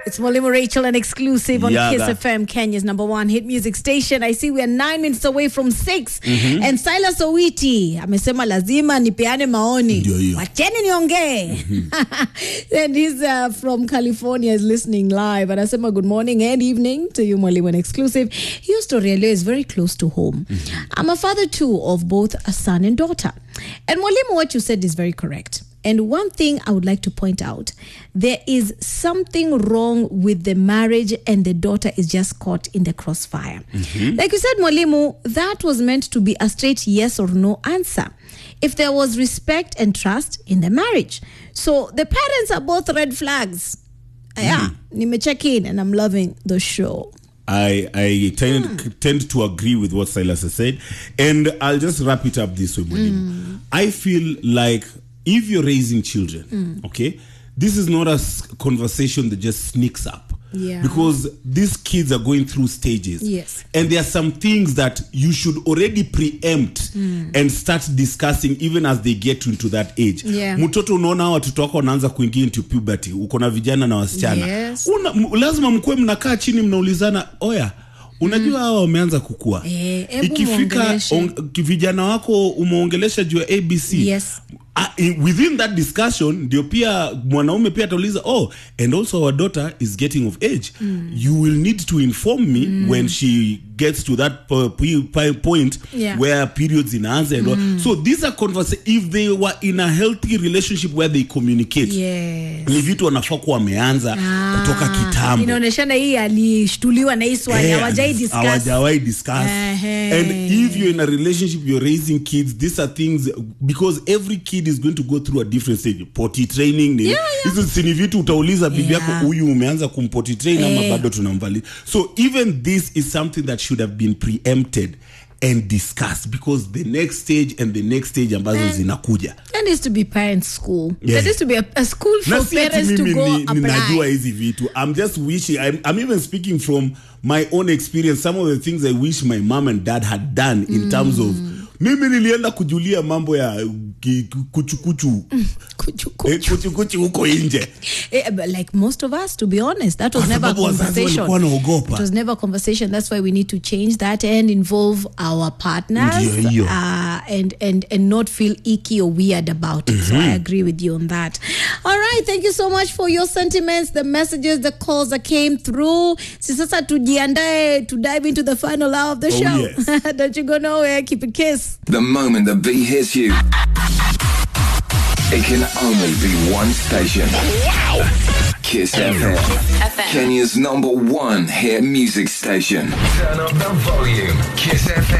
It's Mwalimu Rachel, an exclusive on Yaga. Kiss FM, Kenya's #1 hit music station. I see we are 9 minutes away from 6. And Silas Owiti amesema lazima nipeane maoni. Ndio hiyo. Wacheni niongee. And he's from California, is listening live. And anasema good morning and evening to you, Mwalimu, an exclusive. Your story is very close to home. I'm a father too of both a son and daughter. And Mwalimu, what you said is very correct. And one thing I would like to point out, there is something wrong with the marriage and the daughter is just caught in the crossfire. Like you said, Mwalimu, that was meant to be a straight yes or no answer. If there was respect and trust in the marriage. So the parents are both red flags. Yeah, nime check in and I'm loving the show. I tend to agree with what Silas has said. And I'll just wrap it up this way, Mwalimu. I feel like if you're raising children, okay, this is not a conversation that just sneaks up. Yeah. Because these kids are going through stages. Yes. And there are some things that you should already preempt and start discussing even as they get into that age. Yeah. Mtoto unaona watoto wako wanaanza kuingia into puberty. Uko na vijana na wasichana. Yes. Lazima mkue mnakaa chini mnaulizana, oya, unajua hawa wameanza kukua. Ikifika vijana wako umeongelesha juu ya ABC. Yes. Within that discussion ndio pia mwanaume pia atauliza, oh, and also our daughter is getting of age. You will need to inform me when she gets to that point where periods inaanza and all. So these are conversations. If they were in a healthy relationship where they communicate, ni vitu wanafaa kuwa wameanza kutoka kitambo. Inaoneshana hii alishtuliwa na hii swali, hawajawahi discuss. And if you're in a relationship, you're raising kids, these are things, because every kid is going to go through a different stage. Potty training, hizo sini vitu utauliza bibi yako, huyu umeanza kumpotty train ama bado tunamvali. So even this is something that should have been preempted and discussed, because the next stage and the next stage ambazo zinakuja. There needs to be parents' school. There needs to be a school for parents to go apply. Hizi vitu. I'm just wishing, I'm even speaking from my own experience, some of the things I wish my mom and dad had done in terms of, mimi nilienda kujulia mambo ya kuchukuchu huko nje. Like most of us, to be honest, that was never a conversation. It was never a conversation. That's why we need to change that and involve our partners and not feel icky or weird about it. So I agree with you on that. All right, thank you so much for your sentiments, the messages, the calls that came through. Sasa tujiandae to dive into the final hour of the show. Yes. Don't you go nowhere. Keep it Kiss. The moment the beat hits you, it can only be one station. Wow! Kiss FM. Kenya's #1 hit music station. Turn up the volume. Kiss FM.